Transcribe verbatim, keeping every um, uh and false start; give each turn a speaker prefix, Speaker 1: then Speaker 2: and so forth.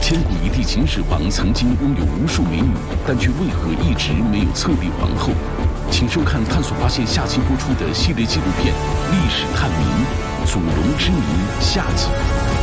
Speaker 1: 千古一帝秦始皇曾经拥有无数美女，但却为何一直没有册立皇后？请收看探索发现下期播出的系列纪录片《历史探明：祖龙之谜》下集。